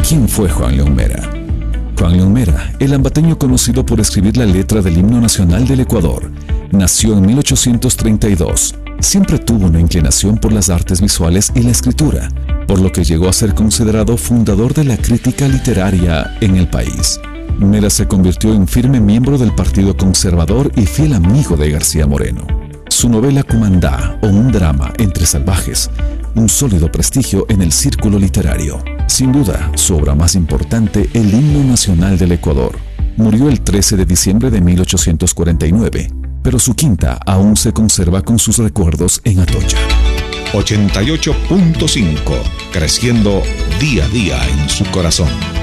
¿Quién fue Juan León Mera? Juan León Mera, el ambateño conocido por escribir la letra del himno nacional del Ecuador, nació en 1832. Siempre tuvo una inclinación por las artes visuales y la escritura, por lo que llegó a ser considerado fundador de la crítica literaria en el país. Mera se convirtió en firme miembro del Partido Conservador y fiel amigo de García Moreno. Su novela Cumandá, o un drama entre salvajes, un sólido prestigio en el círculo literario. Sin duda, su obra más importante, el himno nacional del Ecuador. Murió el 13 de diciembre de 1849, pero su quinta aún se conserva con sus recuerdos en Atocha. 88.5, creciendo día a día en su corazón.